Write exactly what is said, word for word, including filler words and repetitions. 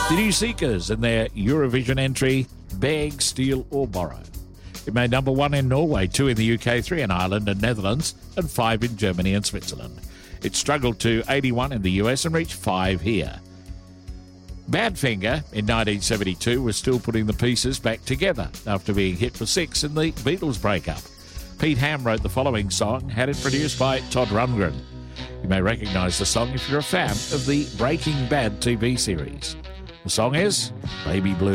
The New Seekers and their Eurovision entry, Beg, Steal or Borrow. It made number one in Norway, two in the U K, three in Ireland and Netherlands, and five in Germany and Switzerland. It struggled to eighty-one in the U S and reached five here. Badfinger in nineteen seventy-two was still putting the pieces back together after being hit for six in the Beatles breakup. Pete Ham wrote the following song, had it produced by Todd Rundgren. You may recognise the song if you're a fan of the Breaking Bad T V series. The song is Baby Blue.